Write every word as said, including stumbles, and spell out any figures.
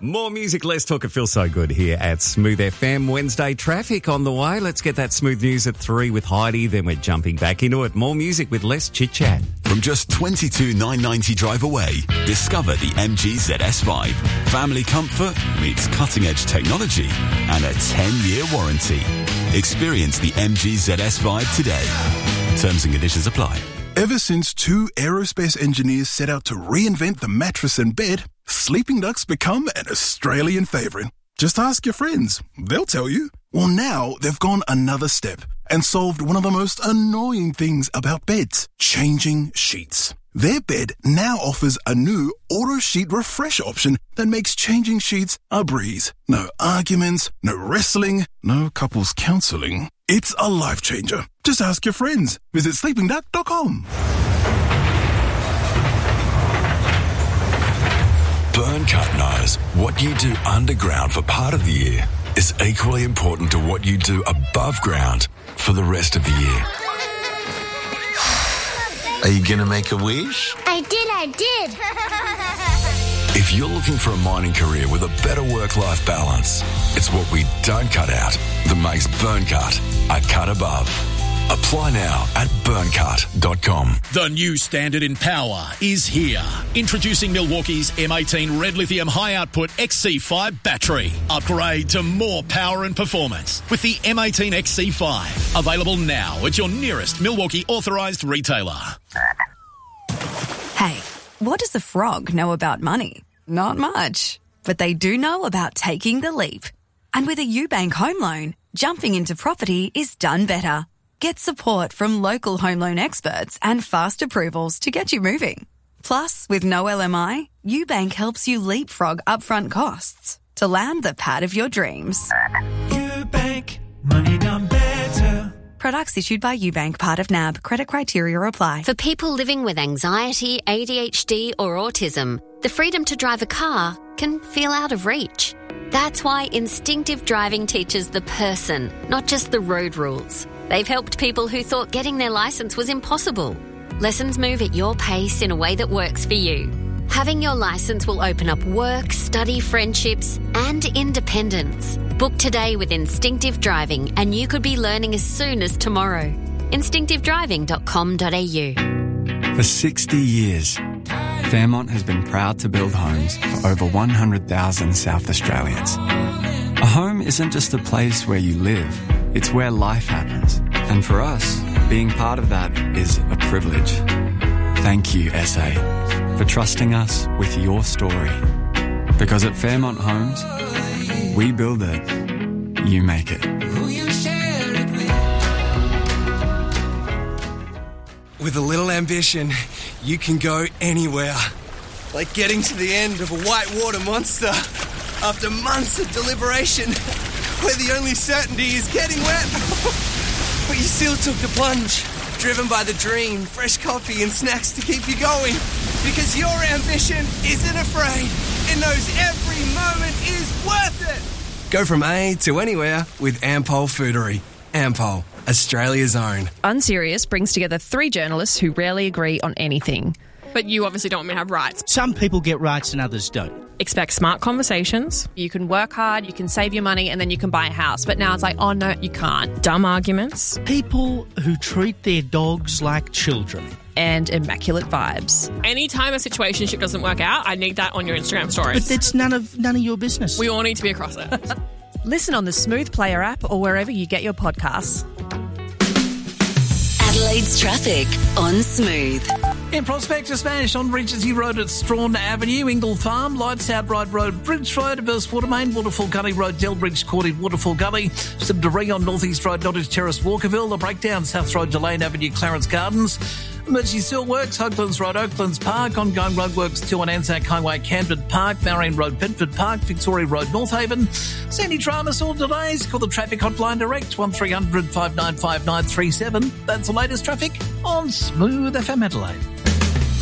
More music, less talk. It feels so good here at Smooth F M. Wednesday traffic on the way. Let's get that smooth news at three with Heidi. Then we're jumping back into it. More music with less chit-chat. From just twenty-two thousand nine hundred ninety drive away, discover the M G Z S vibe. Family comfort meets cutting-edge technology and a ten-year warranty. Experience the M G Z S vibe today. Terms and conditions apply. Ever since two aerospace engineers set out to reinvent the mattress and bed, sleeping ducks become an Australian favourite. Just ask your friends. They'll tell you. Well, now they've gone another step and solved one of the most annoying things about beds, changing sheets. Their bed now offers a new auto sheet refresh option that makes changing sheets a breeze. No arguments, no wrestling, no couples counselling. It's a life changer. Just ask your friends. Visit sleeping duck dot com. Burncut knows what you do underground for part of the year is equally important to what you do above ground for the rest of the year. Are you going to make a wish? I did, I did. If you're looking for a mining career with a better work-life balance, it's what we don't cut out that makes Burncut a cut above. Apply now at burncut dot com. The new standard in power is here. Introducing Milwaukee's M eighteen Red Lithium High Output X C five battery. Upgrade to more power and performance with the M eighteen X C five. Available now at your nearest Milwaukee authorised retailer. Hey, what does a frog know about money? Not much. But they do know about taking the leap. And with a UBank home loan, jumping into property is done better. Get support from local home loan experts and fast approvals to get you moving. Plus, with no L M I, UBank helps you leapfrog upfront costs to land the pad of your dreams. UBank, money done better. Products issued by UBank, part of N A B. Credit criteria apply. For people living with anxiety, A D H D or autism, the freedom to drive a car can feel out of reach. That's why Instinctive Driving teaches the person, not just the road rules. They've helped people who thought getting their licence was impossible. Lessons move at your pace in a way that works for you. Having your licence will open up work, study, friendships and independence. Book today with Instinctive Driving and you could be learning as soon as tomorrow. instinctive driving dot com dot a u. For sixty years, Fairmont has been proud to build homes for over one hundred thousand South Australians. A home isn't just a place where you live, it's where life happens. And for us, being part of that is a privilege. Thank you, S A, for trusting us with your story. Because at Fairmont Homes, we build it, you make it. With a little ambition, you can go anywhere. Like getting to the end of a whitewater monster after months of deliberation, where the only certainty is getting wet. But you still took the plunge, driven by the dream, fresh coffee and snacks to keep you going. Because your ambition isn't afraid. It knows every moment is worth it. Go from A to anywhere with Ampol Foodery. Ampol, Australia's own. Unserious brings together three journalists who rarely agree on anything. But you obviously don't want me to have rights. Some people get rights and others don't. Expect smart conversations. You can work hard, you can save your money, and then you can buy a house. But now it's like, oh no, you can't. Dumb arguments. People who treat their dogs like children. And immaculate vibes. Anytime a situationship doesn't work out, I need that on your Instagram stories. But that's none of none of your business. We all need to be across it. Listen on the Smooth Player app or wherever you get your podcasts. Adelaide's traffic on Smooth. In Prospector Spanish on Regency Road at Strawn Avenue, Ingle Farm, Lightsout Ride Road, Bridge Road, Verse Watermain, Waterfall Gully Road, Delbridge Court in Waterfall Gully, some debris on North East Road, Nottage Terrace, Walkerville, the breakdown, South Road, Delane Avenue, Clarence Gardens, Emergency Still Works, Oaklands Road, Oaklands Park, ongoing roadworks to on Anzac Highway, Camden Park, Marion Road, Bedford Park, Victoria Road, North Haven. See any dramas or delays? Call the traffic hotline direct, one three hundred five nine five nine three seven. That's the latest traffic on Smooth F M Adelaide.